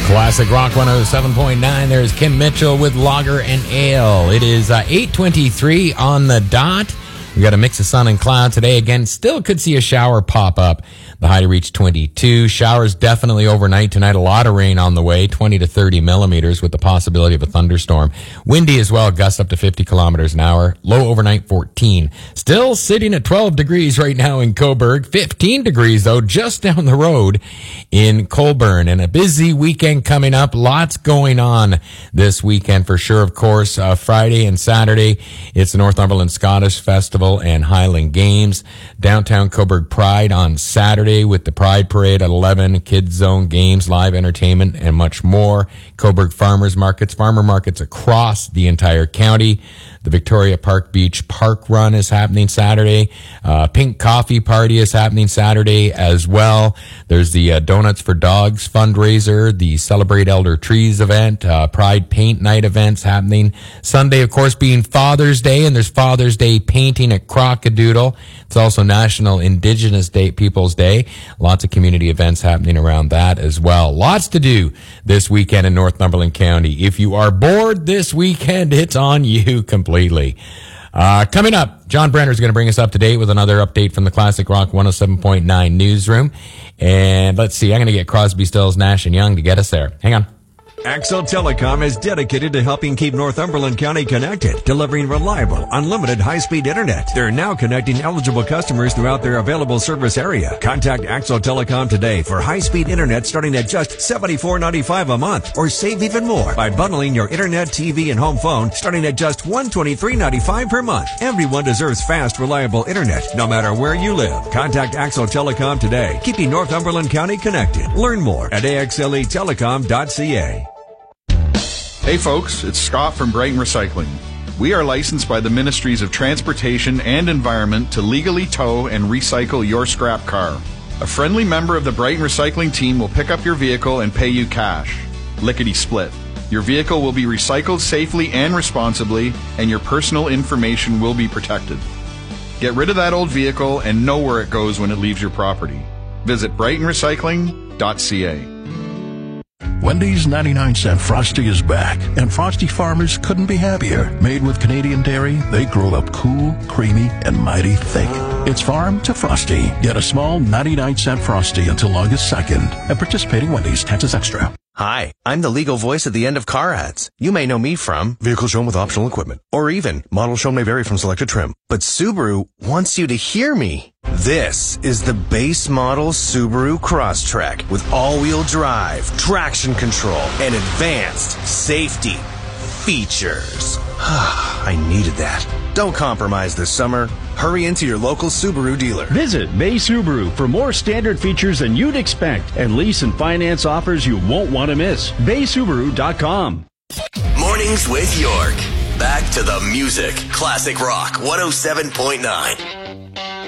Classic Rock 107.9. There's Kim Mitchell with Lager and Ale. It is 8:23 on the dot. We got a mix of sun and cloud today. Again, still could see a shower pop up. The high to reach 22. Showers definitely overnight tonight. A lot of rain on the way, 20 to 30 millimeters with the possibility of a thunderstorm. Windy as well, gusts up to 50 kilometers an hour. Low overnight 14. Still sitting at 12 degrees right now in Cobourg. 15 degrees though, just down the road in Colborne. And a busy weekend coming up. Lots going on this weekend for sure. Of course, Friday and Saturday, it's the Northumberland Scottish Festival and Highland Games. Downtown Cobourg Pride on Saturday with the Pride Parade at 11, Kids Zone games, live entertainment, and much more. Cobourg farmer markets across the entire county. The Victoria Park Beach Park Run is happening Saturday. Pink Coffee Party is happening Saturday as well. There's the Donuts for Dogs fundraiser, the Celebrate Elder Trees event, Pride Paint Night events happening. Sunday, of course, being Father's Day, and there's Father's Day painting at Crockadoodle. It's also National Indigenous Day, Peoples Day. Lots of community events happening around that as well. Lots to do this weekend in Northumberland County. If you are bored this weekend, it's on you completely. Coming up, John Brenner is going to bring us up to date with another update from the Classic Rock 107.9 newsroom. And let's see, I'm going to get Crosby, Stills, Nash & Young to get us there. Hang on. Axel Telecom is dedicated to helping keep Northumberland County connected, delivering reliable, unlimited high-speed internet. They're now connecting eligible customers throughout their available service area. Contact Axel Telecom today for high-speed internet starting at just $74.95 a month, or save even more by bundling your internet, TV, and home phone starting at just $123.95 per month. Everyone deserves fast, reliable internet, no matter where you live. Contact Axel Telecom today, keeping Northumberland County connected. Learn more at axletelecom.ca. Hey folks, it's Scott from Brighton Recycling. We are licensed by the Ministries of Transportation and Environment to legally tow and recycle your scrap car. A friendly member of the Brighton Recycling team will pick up your vehicle and pay you cash. Lickety split. Your vehicle will be recycled safely and responsibly, and your personal information will be protected. Get rid of that old vehicle and know where it goes when it leaves your property. Visit brightonrecycling.ca. Wendy's 99-cent Frosty is back, and Frosty farmers couldn't be happier. Made with Canadian dairy, they grow up cool, creamy, and mighty thick. It's farm to Frosty. Get a small 99-cent Frosty until August 2nd at participating Wendy's. Taxes extra. Hi, I'm the legal voice at the end of car ads. You may know me from vehicle shown with optional equipment, or even model shown may vary from selected trim. But Subaru wants you to hear me. This is the base model Subaru Crosstrek with all-wheel drive, traction control, and advanced safety features. I needed that. Don't compromise this summer. Hurry into your local Subaru dealer. Visit Bay Subaru for more standard features than you'd expect and lease and finance offers you won't want to miss. BaySubaru.com. Mornings with York. Back to the music. Classic Rock 107.9.